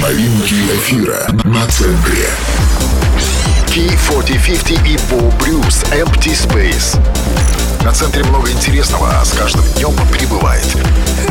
Новинки эфира на центре. Key4050 и Bo Bruce Empty Space. На центре много интересного, а с каждым днем прибывает.